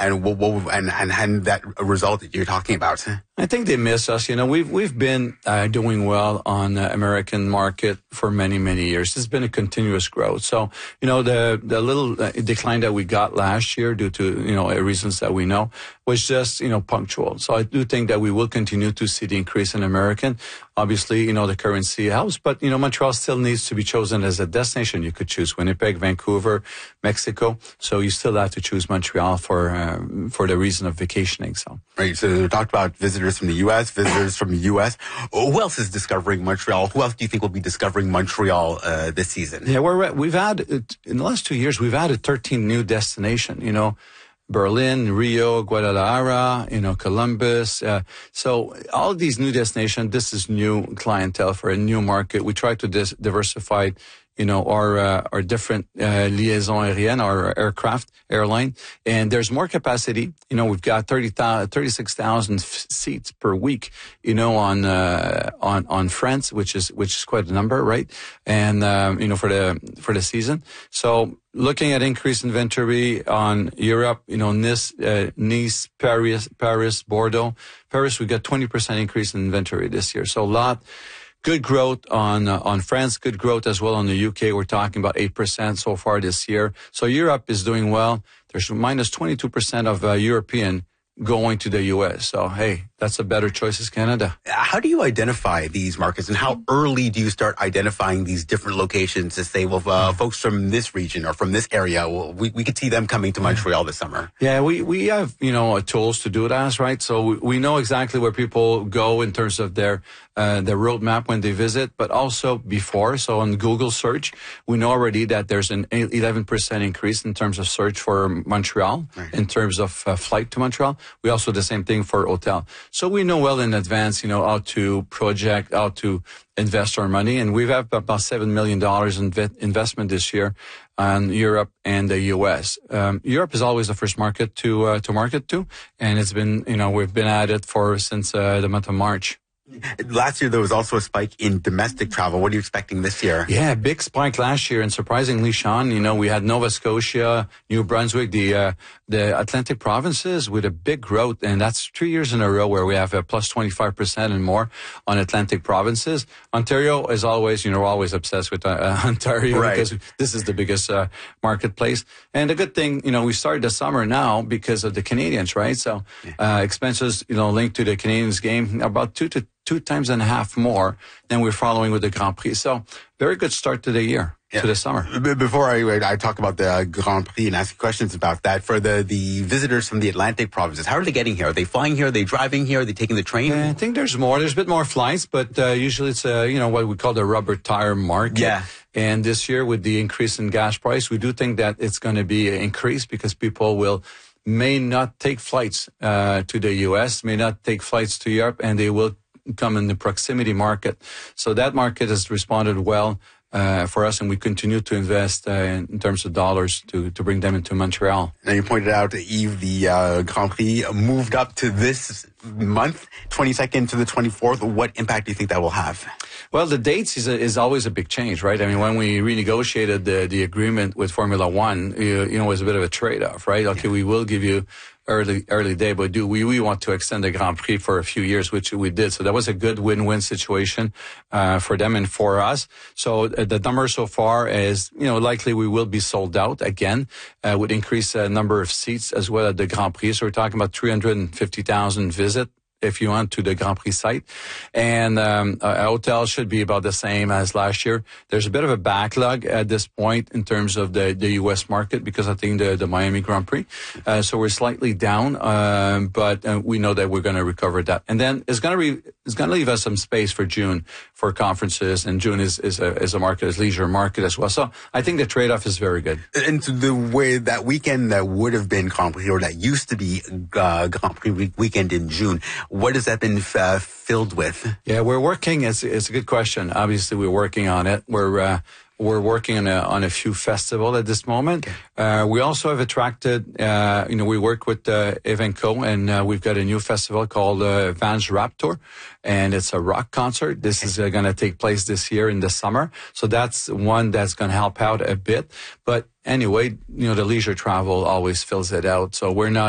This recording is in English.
and that result that you're talking about? I think they miss us. We've been doing well on the American market for many, many years. It's been a continuous growth. So, the little decline that we got last year due to, reasons that we know was just, punctual. So I do think that we will continue to see the increase in American. Obviously, the currency helps, but, Montreal still needs to be chosen as a destination. You could choose Winnipeg, Vancouver, Mexico. So you still have to choose Montreal for the reason of vacationing. So. Right. So we talked about visitors from the U.S., visitors from the U.S. Who else is discovering Montreal? Who else do you think will be discovering Montreal this season? Yeah, we've had, in the last 2 years, we've added 13 new destinations, Berlin, Rio, Guadalajara, Columbus. So all these new destinations, this is new clientele for a new market. We try to diversify our different liaison aérienne, our airline, and there's more capacity. We've got 36,000 seats per week, on France, which is quite a number, right? And for the season. So looking at increased inventory on Europe, Nice, Paris, Bordeaux. Paris, we got 20% increase in inventory this year. So a lot. Good growth on France, good growth as well on the UK. We're talking about 8% so far this year. So Europe is doing well. There's minus 22% of European going to the US. So, hey, that's a better choice as Canada. How do you identify these markets, and how early do you start identifying these different locations to say, well, folks from this region or from this area, we could see them coming to Montreal this summer? Yeah, we have, tools to do that, right? So we know exactly where people go in terms of their roadmap when they visit, but also before. So on Google search, we know already that there's an 11% increase in terms of search for Montreal, right, in terms of flight to Montreal. We also do the same thing for hotel. So we know well in advance, how to project, how to invest our money. And we've had about $7 million in investment this year on Europe and the U.S. Europe is always the first market to market to. And it's been, we've been at it since the month of March. Last year, there was also a spike in domestic travel. What are you expecting this year? Yeah, big spike last year. And surprisingly, Sean, we had Nova Scotia, New Brunswick, the Atlantic provinces with a big growth. And that's 3 years in a row where we have a plus 25% and more on Atlantic provinces. Ontario is always, we're always obsessed with Ontario, right, because this is the biggest marketplace. And the good thing, we started the summer now because of the Canadians, right? So expenses, linked to the Canadians game, about 2.5 more than we're following with the Grand Prix. So very good start to the year, to the summer. Before I talk about the Grand Prix and ask you questions about that, for the visitors from the Atlantic provinces, how are they getting here? Are they flying here? Are they driving here? Are they taking the train? I think there's more. There's a bit more flights, but usually it's what we call the rubber tire market. Yeah. And this year with the increase in gas price, we do think that it's going to be increased because people may not take flights to the U.S., may not take flights to Europe, and they will come in the proximity market. So that market has responded well for us, and we continue to invest in terms of dollars to bring them into Montreal. Now, you pointed out, Yves, the Grand Prix moved up to this month, 22nd to the 24th. What impact do you think that will have? Well, the dates is always a big change, right? I mean, when we renegotiated the agreement with Formula One, it was a bit of a trade-off, right? Okay, we will give you early day, but we want to extend the Grand Prix for a few years, which we did. So that was a good win-win situation for them and for us. So the number so far is, likely we will be sold out again with increased number of seats as well at the Grand Prix. So we're talking about 350,000 visits, if you want, to the Grand Prix site. And a hotel should be about the same as last year. There's a bit of a backlog at this point in terms of the U.S. market because I think the Miami Grand Prix. So we're slightly down, but we know that we're going to recover that. And then it's going to leave us some space for June for conferences. And June is a market, is leisure market as well. So I think the trade-off is very good. And the way that weekend that would have been Grand Prix, or that used to be Grand Prix weekend in June, what has that been filled with? Yeah, we're working. It's a good question. Obviously, we're working on it. We're working on a few festivals at this moment. We also have attracted, we work with Evenco, and we've got a new festival called Vans Raptor, and it's a rock concert. This is going to take place this year in the summer. So that's one that's going to help out a bit. But anyway, the leisure travel always fills it out. So we're not